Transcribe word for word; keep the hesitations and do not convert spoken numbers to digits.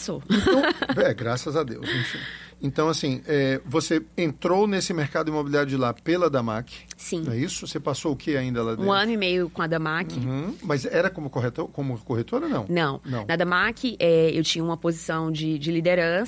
passou. Então, é, graças a Deus, enfim. Então, assim, é, você entrou nesse mercado imobiliário de lá pela Damac. Sim. Não é isso? Você passou o que ainda lá dentro? Um ano e meio com a Damac. Uhum. Mas era como corretor, como corretora, não? Não. Não. Na Damac, é, eu tinha uma posição de, de liderança.